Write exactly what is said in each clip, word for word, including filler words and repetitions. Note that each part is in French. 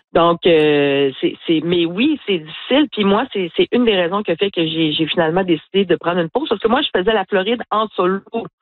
Donc, euh, c'est, c'est, mais oui, c'est difficile. Puis moi, c'est, c'est une des raisons qui a fait que j'ai, j'ai finalement décidé de prendre une pause. Parce que moi, je faisais la Floride en solo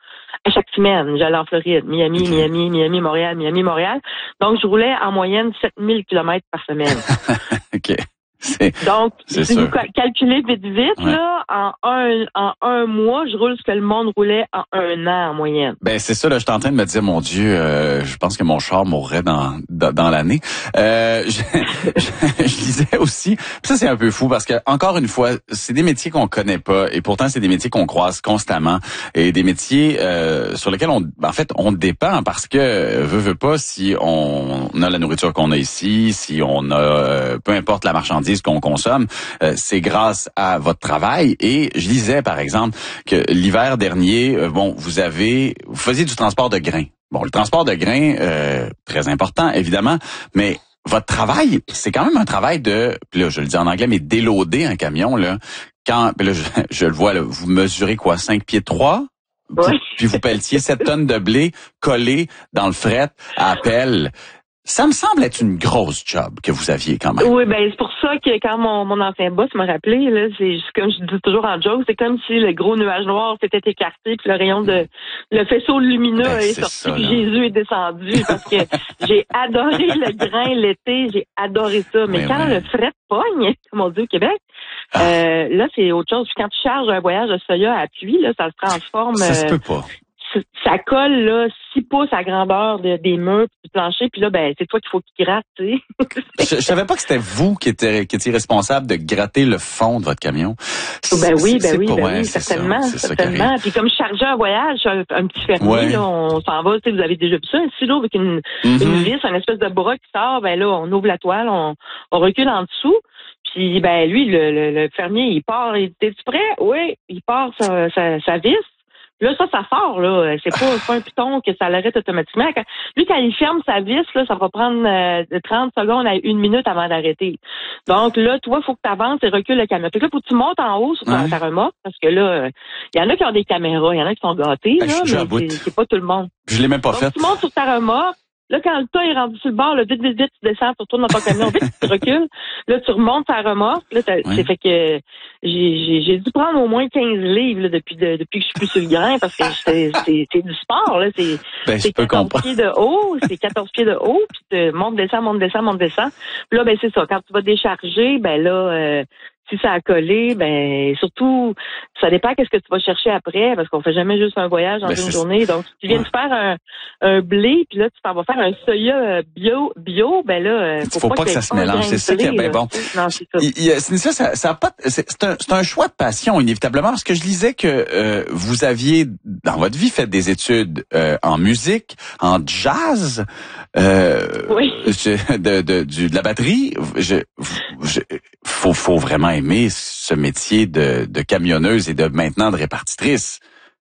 à chaque semaine. J'allais en Floride, Miami, okay. Miami, Miami, Montréal, Miami, Montréal. Donc, je roulais en moyenne sept mille kilomètres par semaine. OK. C'est, Donc, c'est si sûr. vous calculez vite, vite, ouais. là, en un, en un mois, je roule ce que le monde roulait en un an en moyenne. Ben, c'est ça, là, je suis en train de me dire, mon Dieu, euh, je pense que mon char mourrait dans, dans, dans l'année. Euh, je, je, je disais aussi, puis ça, c'est un peu fou parce que, encore une fois, c'est des métiers qu'on connaît pas et pourtant, c'est des métiers qu'on croise constamment et des métiers, euh, sur lesquels on, en fait, on dépend parce que, veut, veut pas, si on a la nourriture qu'on a ici, si on a, euh, peu importe la marchandise qu'on consomme, euh, c'est grâce à votre travail. Et je disais, par exemple, que l'hiver dernier, euh, bon, vous avez, vous faisiez du transport de grains. Bon, le transport de grains, euh, très important, évidemment, mais votre travail, c'est quand même un travail de, puis là, je le dis en anglais, mais déloader un camion, là. Quand, puis là, je, je le vois, là, vous mesurez quoi, cinq pieds trois? Oui. Puis vous pelletiez sept tonnes de blé collé dans le fret à pelle. Ça me semble être une grosse job que vous aviez quand même. Oui, ben c'est pour ça que quand mon, mon ancien boss m'a rappelé, là, c'est comme je dis toujours en joke, c'est comme si le gros nuage noir s'était écarté puis le rayon de le faisceau lumineux ben, est, est sorti ça, puis Jésus est descendu parce que j'ai adoré le grain l'été, j'ai adoré ça. Mais, Mais quand ouais. le fret pogne, comme on dit au Québec, ah. euh, là c'est autre chose. Puis quand tu charges un voyage de soya à pluie, là, ça se transforme. Ça se peut pas. Ça colle là six pouces à grandeur de, des murs du plancher, puis là ben c'est toi qu'il faut qu'il gratte, tu sais. je, je savais pas que c'était vous qui étiez qui étiez responsable de gratter le fond de votre camion. Ben oui, ben oui, pas, ben ouais, oui, certainement, ça, certainement. Puis comme je chargeais un voyage, un, un petit fermier, ouais. là, on s'en va, tu sais, vous avez déjà vu ça, un silo avec une, mm-hmm. une vis, une espèce de bras qui sort, ben là on ouvre la toile, on, on recule en dessous. Puis ben lui, le, le, le fermier, il part, il dit, es-tu prêt? Oui, il part sa, sa, sa vis. Là, ça, ça sort, là. C'est pas, c'est pas un piton que ça l'arrête automatiquement. Quand, lui, quand il ferme sa vis, là, ça va prendre euh, de trente secondes à une minute avant d'arrêter. Donc, là, toi, il faut que tu avances et recules le camion. Fait que là, faut que tu montes en haut sur ouais. ta remorque, parce que là, il y en a qui ont des caméras, il y en a qui sont gâtés, ben, là, mais c'est, c'est pas tout le monde. Je l'ai même pas Donc, fait. Tu montes sur ta remorque. Là, quand le tas est rendu sur le bord, là, vite, vite, vite, tu descends, tu retournes dans ton camion, vite, tu recules. Là, tu remontes ta remorque. Là, ouais. c'est fait que j'ai, j'ai, j'ai dû prendre au moins quinze livres là, depuis, de, depuis que je suis plus sur le grain parce que c'est, c'est, c'est du sport. Là. C'est, ben, c'est quatorze pieds de haut, c'est quatorze pieds de haut, puis tu montes, descends, monte, descends, monte, descends. Puis là, ben c'est ça. Quand tu vas décharger, ben là... Euh, si ça a collé, ben surtout, ça dépend qu'est-ce que tu vas chercher après, parce qu'on fait jamais juste un voyage en ben, une journée. Donc, si tu viens ouais. de faire un, un blé, puis là, tu t'en vas faire un soya bio, bio, ben là, faut, faut pas, pas que ça se mélange. C'est ça qui est ben bon. Non, c'est ça. Il, il, c'est ça, ça, ça a pas. C'est, c'est un, c'est un choix de passion inévitablement, parce que je lisais que euh, vous aviez dans votre vie fait des études euh, en musique, en jazz, euh, oui. de, de, du, de la batterie. Je, je, faut, faut vraiment aimer ce métier de, de camionneuse et de maintenant de répartitrice.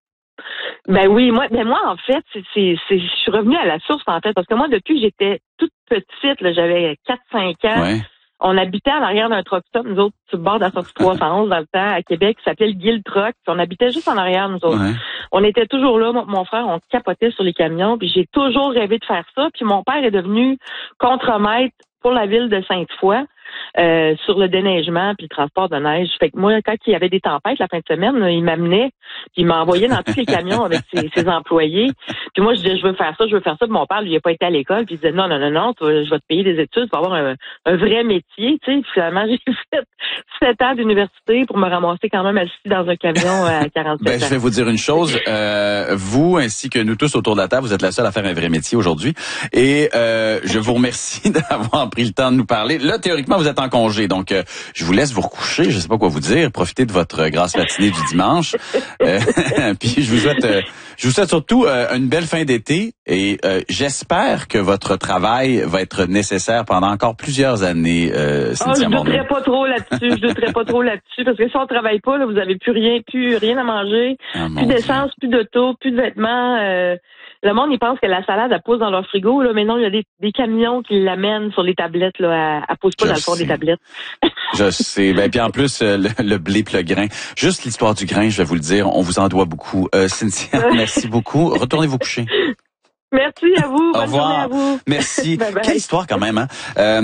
Ben oui, moi, ben moi en fait, c'est, c'est, c'est, je suis revenue à la source en fait, parce que moi depuis que j'étais toute petite, là, j'avais quatre cinq ans, ouais. on habitait en arrière d'un truck stop, nous autres, sur le bord de la sortie trois cent onze dans le temps à Québec, qui s'appelait le Guild Truck, puis on habitait juste en arrière nous autres. Ouais. On était toujours là, mon, mon frère, on capotait sur les camions, puis j'ai toujours rêvé de faire ça, puis mon père est devenu contremaître pour la ville de Sainte-Foy. Euh, sur le déneigement puis le transport de neige. Fait que moi, quand il y avait des tempêtes la fin de semaine, là, il m'amenait puis il m'envoyait dans tous les camions avec ses, ses employés. Puis moi, je disais, je veux faire ça, je veux faire ça. Puis mon père, lui, il n'a pas été à l'école. Puis il disait, non, non, non, non, tu vas, je vais te payer des études, tu vas avoir un, un vrai métier. Tu sais, finalement, j'ai fait sept ans d'université pour me ramasser quand même assis dans un camion à quarante-sept ben, ans. Je vais vous dire une chose. Euh, vous, ainsi que nous tous autour de la table, vous êtes la seule à faire un vrai métier aujourd'hui. Et euh, je vous remercie d'avoir pris le temps de nous parler. Là, théoriquement, vous êtes en congé, donc euh, je vous laisse vous recoucher. Je sais pas quoi vous dire. Profitez de votre grasse matinée du dimanche. Euh, puis je vous souhaite, euh, je vous souhaite surtout euh, une belle fin d'été et euh, j'espère que votre travail va être nécessaire pendant encore plusieurs années. Euh, oh, je douterais pas trop là-dessus. Je douterais pas trop là-dessus parce que si on travaille pas, là, vous avez plus rien, plus rien à manger, ah, plus d'essence, Dieu. plus d'auto, plus de vêtements. Euh, Le monde, ils pense que la salade, elle pousse dans leur frigo, là, mais non, il y a des, des camions qui l'amènent sur les tablettes, là, elle, elle pousse pas je dans le fond sais. des tablettes. Je sais. Ben, puis en plus, euh, le, le blé pis le grain. Juste l'histoire du grain, je vais vous le dire, on vous en doit beaucoup. Euh, Cynthia, merci beaucoup. Retournez vous coucher. Merci à vous. Au Bonne revoir. journée à vous. Merci. Bye bye. Quelle histoire quand même, hein? Euh,